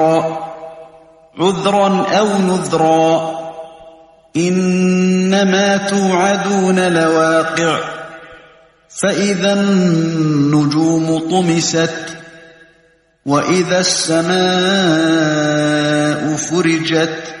عذرا أو نذرا إنما توعدون لواقع فإذا النجوم طمست وإذا السماء فرجت